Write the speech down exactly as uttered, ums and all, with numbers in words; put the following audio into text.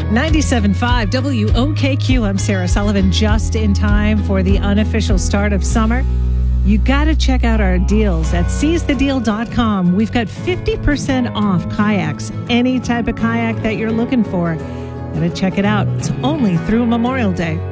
ninety-seven point five W O K Q. I'm Sarah Sullivan, just in time for the unofficial start of summer. You got to check out our deals at seize the deal dot com. We've got fifty percent off kayaks, any type of kayak that you're looking for. Got to check it out. It's only through Memorial Day.